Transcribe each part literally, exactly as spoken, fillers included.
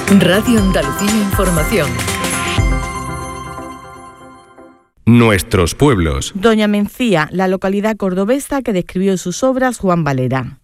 Radio Andalucía Información. Nuestros pueblos. Doña Mencía, la localidad cordobesa que describió en sus obras Juan Valera.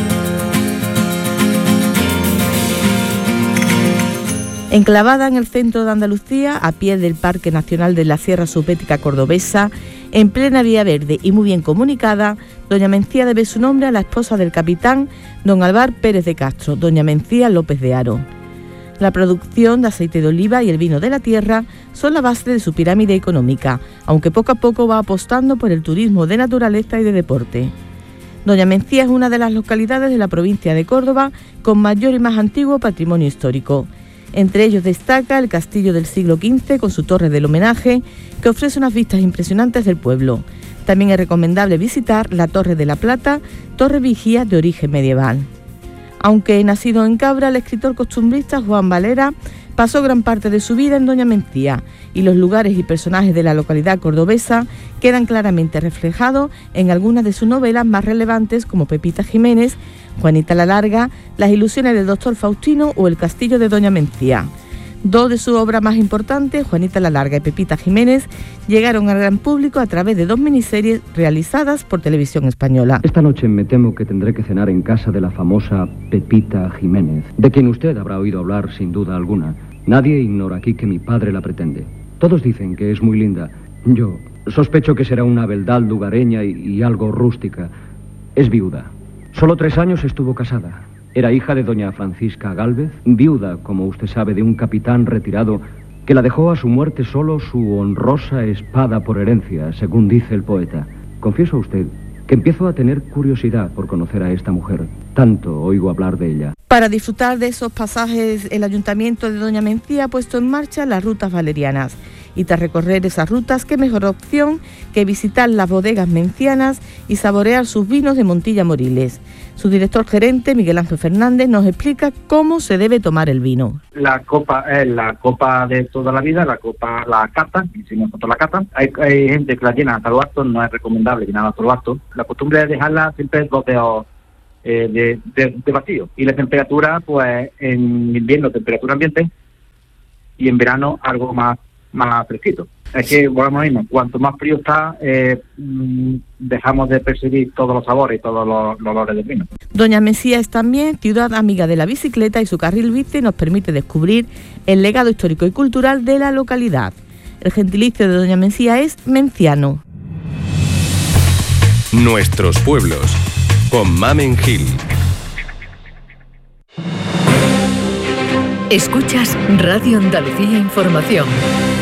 Enclavada en el centro de Andalucía, a pie del Parque Nacional de la Sierra Subbética Cordobesa, en plena Vía Verde y muy bien comunicada, Doña Mencía debe su nombre a la esposa del capitán, don Álvar Pérez de Castro, Doña Mencía López de Haro. La producción de aceite de oliva y el vino de la tierra son la base de su pirámide económica, aunque poco a poco va apostando por el turismo de naturaleza y de deporte. Doña Mencía es una de las localidades de la provincia de Córdoba con mayor y más antiguo patrimonio histórico. Entre ellos destaca el castillo del siglo quince con su torre del homenaje, que ofrece unas vistas impresionantes del pueblo. También es recomendable visitar la Torre de la Plata, torre vigía de origen medieval. Aunque nacido en Cabra, el escritor costumbrista Juan Valera pasó gran parte de su vida en Doña Mencía, y los lugares y personajes de la localidad cordobesa quedan claramente reflejados en algunas de sus novelas más relevantes, como Pepita Jiménez, Juanita la Larga, Las ilusiones del doctor Faustino o El castillo de Doña Mencía. Dos de sus obras más importantes, Juanita la Larga y Pepita Jiménez, llegaron al gran público a través de dos miniseries realizadas por Televisión Española. Esta noche me temo que tendré que cenar en casa de la famosa Pepita Jiménez, de quien usted habrá oído hablar sin duda alguna. Nadie ignora aquí que mi padre la pretende. Todos dicen que es muy linda. Yo sospecho que será una beldad lugareña y, y algo rústica. Es viuda. Solo tres años estuvo casada. Era hija de doña Francisca Gálvez, viuda, como usted sabe, de un capitán retirado que la dejó a su muerte solo su honrosa espada por herencia, según dice el poeta. Confieso a usted que empiezo a tener curiosidad por conocer a esta mujer. Tanto oigo hablar de ella. Para disfrutar de esos pasajes, el Ayuntamiento de Doña Mencía ha puesto en marcha las rutas valerianas. Y tras recorrer esas rutas, qué mejor opción que visitar las bodegas mencianas y saborear sus vinos de Montilla Moriles. Su director gerente, Miguel Ángel Fernández, nos explica cómo se debe tomar el vino. La copa es la copa de toda la vida, la copa, la cata, si nosotros la cata. Hay, hay gente que la llena hasta los actos, no es recomendable llenar hasta los actos. La costumbre es dejarla siempre dos dedos eh, de, de, de vacío. Y la temperatura, pues en invierno temperatura ambiente y en verano algo más más fresquito. Es que, volvemos a lo mismo, cuanto más frío está, eh, dejamos de percibir todos los sabores y todos los, los olores del vino. Doña Mencía es también ciudad amiga de la bicicleta y su carril bici nos permite descubrir el legado histórico y cultural de la localidad. El gentilicio de Doña Mencía es menciano. Nuestros pueblos, con Mamen Gil. Escuchas Radio Andalucía Información.